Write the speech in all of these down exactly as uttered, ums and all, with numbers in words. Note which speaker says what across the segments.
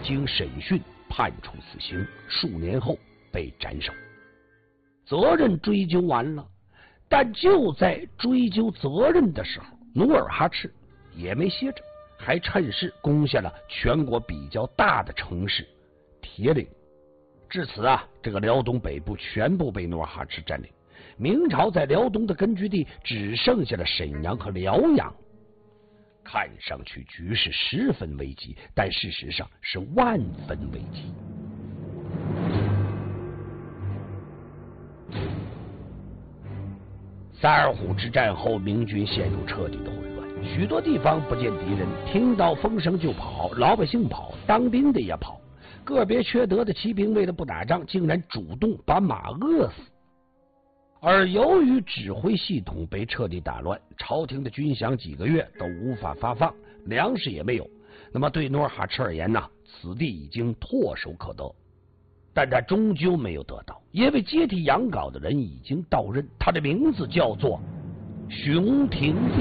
Speaker 1: 经审讯判处死刑，数年后被斩首。责任追究完了，但就在追究责任的时候，努尔哈赤也没歇着，还趁势攻下了全国比较大的城市铁岭。至此啊，这个辽东北部全部被努尔哈赤占领，明朝在辽东的根据地只剩下了沈阳和辽阳。看上去局势十分危急，但事实上是万分危机。萨尔浒之战后，明军陷入彻底的混乱，许多地方不见敌人，听到风声就跑，老百姓跑，当兵的也跑，个别缺德的骑兵为了不打仗，竟然主动把马饿死。而由于指挥系统被彻底打乱，朝廷的军饷几个月都无法发放，粮食也没有，那么对努尔哈赤而言呢，此地已经唾手可得。但他终究没有得到，因为接替杨镐的人已经到任，他的名字叫做熊廷弼。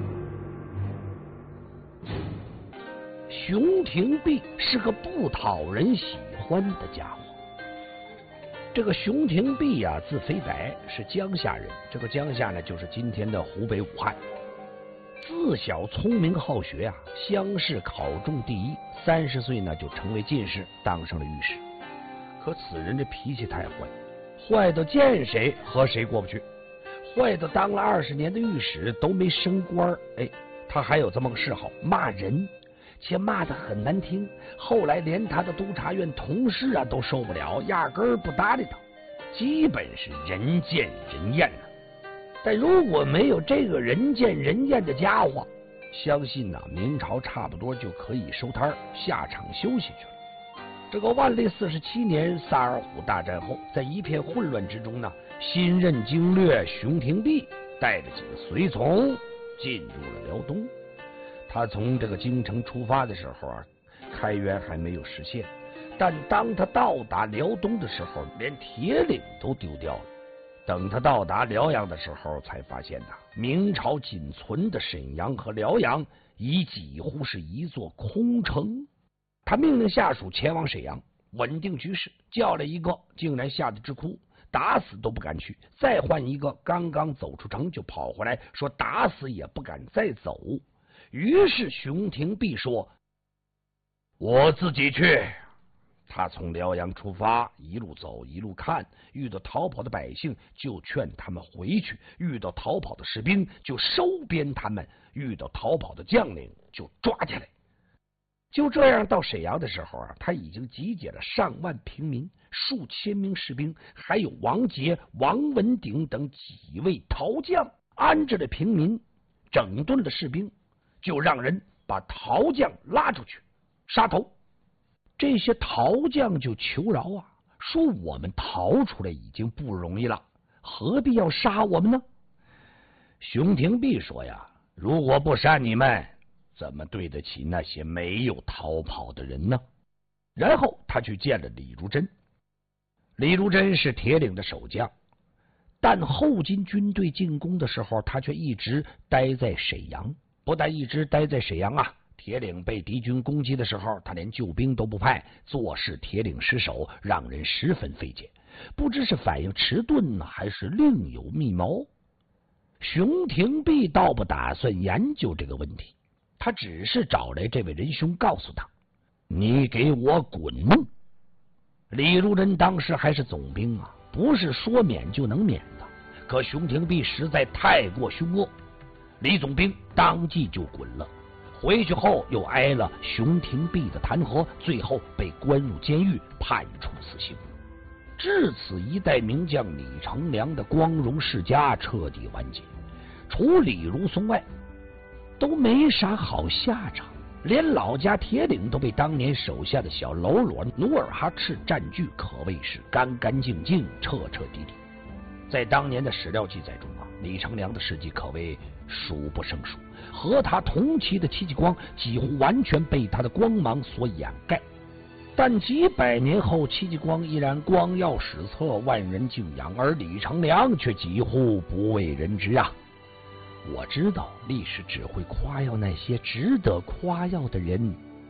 Speaker 1: 熊廷弼是个不讨人喜欢的家伙。这个熊廷弼呀、啊，字飞白，是江夏人。这个江夏呢，就是今天的湖北武汉。自小聪明好学啊，乡试考中第一，三十岁呢就成为进士，当上了御史。可此人这脾气太坏，坏到见谁和谁过不去，坏到当了二十年的御史都没升官。哎，他还有这么个嗜好，骂人，且骂得很难听。后来连他的督察院同事啊都受不了，压根儿不搭理他，基本是人见人厌啊。但如果没有这个人见人厌的家伙，相信呢、啊、明朝差不多就可以收摊下场休息去了。这个万历四十七年萨尔浒大战后，在一片混乱之中呢，新任经略熊廷弼带着几个随从进入了辽东。他从这个京城出发的时候啊，开元还没有实现，但当他到达辽东的时候，连铁岭都丢掉了。等他到达辽阳的时候，才发现呐，明朝仅存的沈阳和辽阳已几乎是一座空城。他命令下属前往沈阳稳定局势，叫了一个竟然吓得直哭，打死都不敢去；再换一个刚刚走出城就跑回来说打死也不敢再走。于是熊廷弼说：“我自己去。”他从辽阳出发，一路走一路看，遇到逃跑的百姓就劝他们回去，遇到逃跑的士兵就收编他们，遇到逃跑的将领就抓起来。就这样，到沈阳的时候啊，他已经集结了上万平民、数千名士兵，还有王杰、王文鼎等几位逃将，安置了平民，整顿了士兵，就让人把逃将拉出去杀头。这些逃将就求饶啊，说我们逃出来已经不容易了，何必要杀我们呢？熊廷弼说呀，如果不杀你们，怎么对得起那些没有逃跑的人呢？然后他去见了李如珍。李如珍是铁岭的守将，但后金军队进攻的时候，他却一直待在沈阳。不但一直待在沈阳啊，铁岭被敌军攻击的时候，他连救兵都不派，坐视铁岭失守，让人十分费解。不知是反应迟钝呢，还是另有密谋。熊廷弼倒不打算研究这个问题，他只是找来这位仁兄，告诉他：“你给我滚！”李如珍当时还是总兵啊，不是说免就能免的。可熊廷弼实在太过凶恶，李总兵当即就滚了。回去后又挨了熊廷弼的弹劾，最后被关入监狱，判处死刑。至此，一代名将李成梁的光荣世家彻底完结。除李如松外，都没啥好下场，连老家铁岭都被当年手下的小喽啰努尔哈赤占据，可谓是干干净净、彻彻底底。在当年的史料记载中啊，李成梁的事迹可谓数不胜数，和他同期的戚继光几乎完全被他的光芒所掩盖。但几百年后，戚继光依然光耀史册，万人敬仰，而李成梁却几乎不为人知啊。我知道历史只会夸耀那些值得夸耀的人，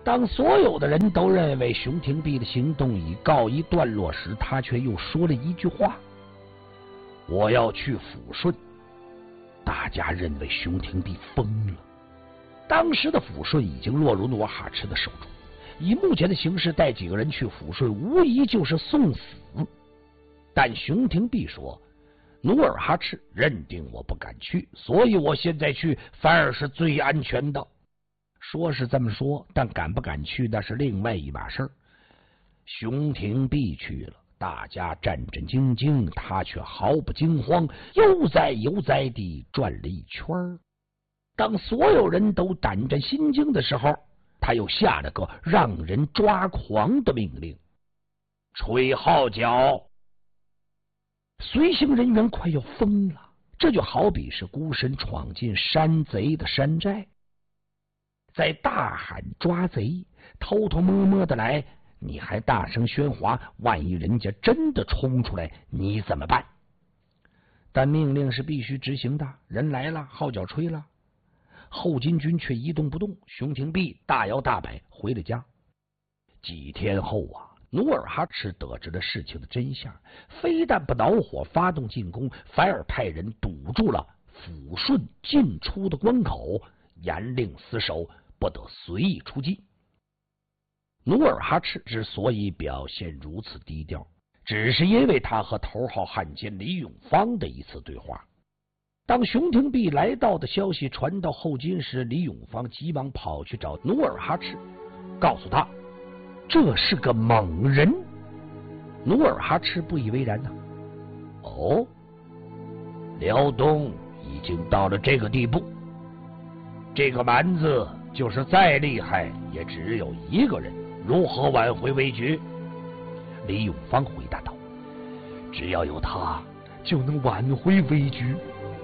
Speaker 1: 当所有的人都认为熊廷弼的行动已告一段落时，他却又说了一句话：我要去抚顺。大家认为熊廷弼疯了。当时的抚顺已经落入努尔哈赤的手中，以目前的形势，带几个人去抚顺无疑就是送死。但熊廷弼说，努尔哈赤认定我不敢去，所以我现在去反而是最安全的。说是这么说，但敢不敢去那是另外一码事儿。熊廷弼去了，大家战战兢兢，他却毫不惊慌，悠哉悠哉地转了一圈。当所有人都胆战心惊的时候，他又下了个让人抓狂的命令：吹号角。随行人员快要疯了，这就好比是孤身闯进山贼的山寨，在大喊抓贼，偷偷摸摸的来，你还大声喧哗，万一人家真的冲出来，你怎么办？但命令是必须执行的，人来了，号角吹了，后金军却一动不动。熊廷弼大摇大摆回了家。几天后啊，努尔哈赤得知了事情的真相，非但不恼火发动进攻，反而派人堵住了抚顺进出的关口，严令死守，不得随意出击。努尔哈赤之所以表现如此低调，只是因为他和头号汉奸李永芳的一次对话。当熊廷弼来到的消息传到后金时，李永芳急忙跑去找努尔哈赤，告诉他这是个猛人。努尔哈赤不以为然呐、啊，哦，辽东已经到了这个地步，这个蛮子就是再厉害也只有一个人，如何挽回危局？李永芳回答道：只要有他，就能挽回危局。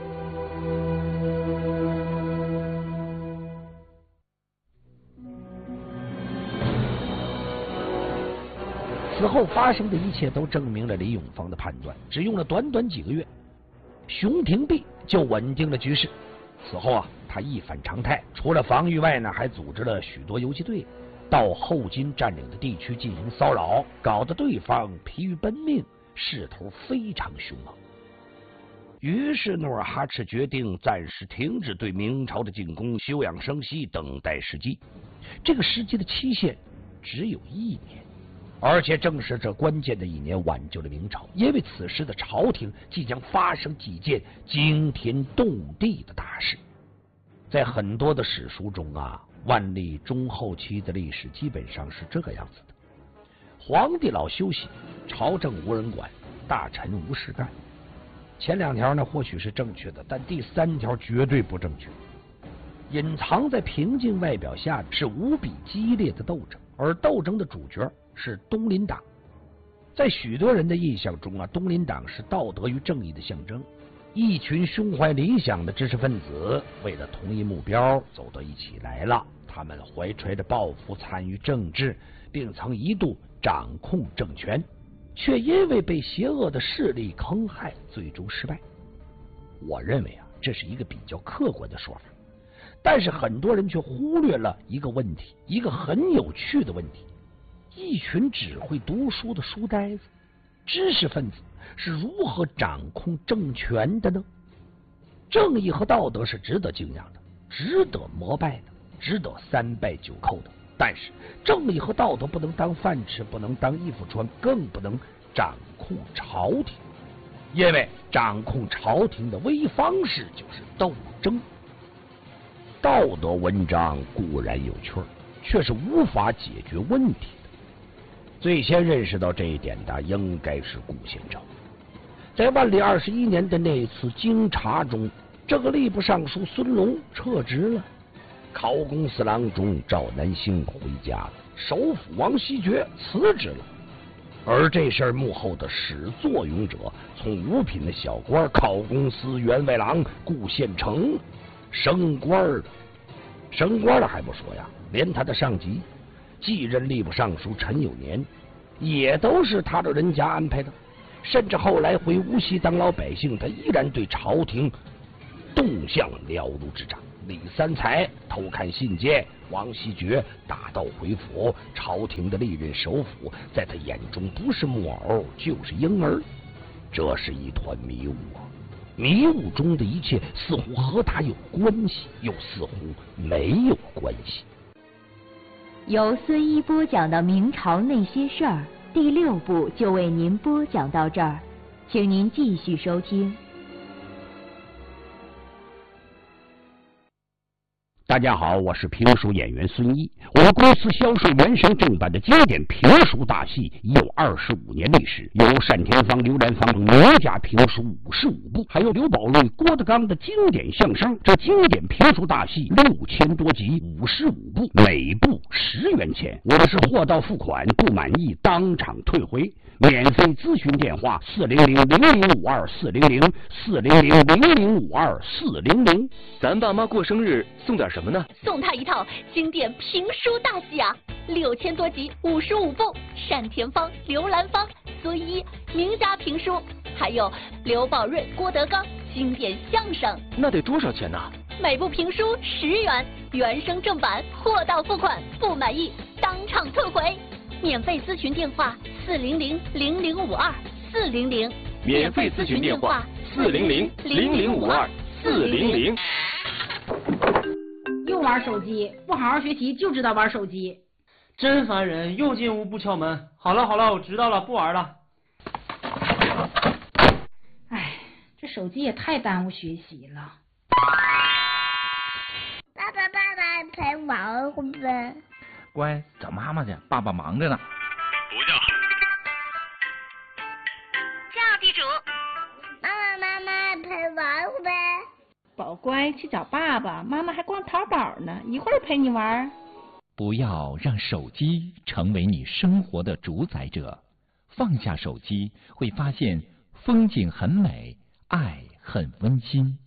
Speaker 1: 此后发生的一切都证明了李永芳的判断，只用了短短几个月，熊廷弼就稳定了局势。此后啊，他一反常态，除了防御外呢，还组织了许多游击队到后金占领的地区进行骚扰，搞得对方疲于奔命，势头非常凶猛。于是努尔哈赤决定暂时停止对明朝的进攻，休养生息，等待时机。这个时机的期限只有一年，而且正是这关键的一年挽救了明朝，因为此时的朝廷即将发生几件惊天动地的大事。在很多的史书中啊，万历中后期的历史基本上是这个样子的：皇帝老休息，朝政无人管，大臣无事干。前两条呢或许是正确的，但第三条绝对不正确。隐藏在平静外表下是无比激烈的斗争，而斗争的主角是东林党。在许多人的印象中啊，东林党是道德与正义的象征，一群胸怀理想的知识分子为了同一目标走到一起来了，他们怀揣着抱负参与政治，并曾一度掌控政权，却因为被邪恶的势力坑害，最终失败。我认为啊，这是一个比较客观的说法，但是很多人却忽略了一个问题，一个很有趣的问题：一群只会读书的书呆子、知识分子是如何掌控政权的呢？正义和道德是值得敬仰的，值得膜拜的，值得三拜九叩的。但是正义和道德不能当饭吃，不能当衣服穿，更不能掌控朝廷，因为掌控朝廷的唯一方式就是斗争。道德文章固然有趣，却是无法解决问题的。最先认识到这一点的应该是顾宪成。在万历二十一年的那次京察中，这个吏部尚书孙龙撤职了，考功司郎中赵南星回家了，首辅王希爵辞职了。而这事儿幕后的始作俑者，从五品的小官考功司员外郎顾宪成升官了。升官了还不说呀，连他的上级继任吏部尚书陈有年也都是他的人家安排的。甚至后来回无锡当老百姓，他依然对朝廷动向了了如指掌， 李三才偷看信件，王希爵打道回府，朝廷的历任首辅在他眼中不是木偶就是婴儿，这是一团迷雾啊！迷雾中的一切似乎和他有关系，又似乎没有关系。
Speaker 2: 由孙一播讲的明朝那些事儿第六部就为您播讲到这儿，请您继续收听。
Speaker 1: 大家好，我是评书演员孙一。我们公司销售原声正版的经典评书大戏已有二十五年历史，有单田芳、刘兰芳名家评书五十五部，还有刘宝瑞、郭德纲的经典相声。这经典评书大戏六千多集，五十五部，每部十元钱。我们是货到付款，不满意当场退回。免费咨询电话：四零零零零五二四零零四零零零零五二四零零。
Speaker 3: 咱爸妈过生日送点什么呢？
Speaker 4: 送他一套经典评书大戏啊，六千多集，五十五部，单田芳、刘兰芳、孙一名家评书，还有刘宝瑞、郭德纲经典相声。
Speaker 3: 那得多少钱呢？
Speaker 4: 每部评书十元，原声正版，货到付款，不满意当场退回。免费咨询电话：四零零零零五二四零零。
Speaker 3: 免费咨询电话：四零零零零五二四零零。
Speaker 5: 又玩手机，不好好学习就知道玩手机，
Speaker 6: 真烦人！又进屋不敲门。好了好了，我知道了，不玩了。
Speaker 5: 哎，这手机也太耽误学习了。
Speaker 7: 爸爸爸爸陪玩会不会？
Speaker 8: 乖，找妈妈去，爸爸忙着呢。
Speaker 9: 不叫。
Speaker 7: 叫地主。妈妈妈妈陪玩会不会？
Speaker 5: 宝乖，去找爸爸，妈妈还逛淘宝呢，一会儿陪你玩。
Speaker 10: 不要让手机成为你生活的主宰者，放下手机，会发现风景很美，爱很温馨。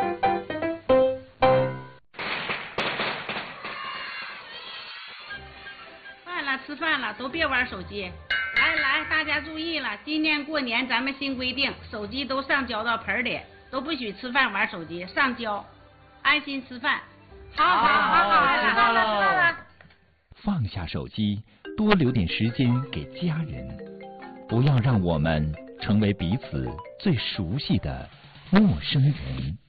Speaker 5: 饭了，吃饭了，都别玩手机。来来，大家注意了，今年过年咱们新规定，手机都上交到盆里。都不许吃饭玩手机，上交，安心吃饭。好好好好，
Speaker 6: 知道了。
Speaker 10: 放下手机，多留点时间给家人，不要让我们成为彼此最熟悉的陌生人。